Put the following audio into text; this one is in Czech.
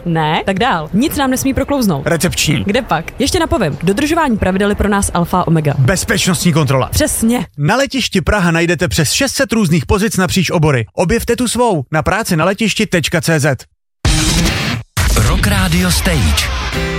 Ne, tak dál. Nic nám nesmí proklouznout. Recepční. Kde pak? Ještě napovím. Dodržování pravidel je pro nás alfa omega. Bezpečnostní kontrola. Přesně. Na letišti Praha najdete přes 600 různých pozic napříč obory. Objevte tu svou na práci na letišti.cz. Rock Radio Stage.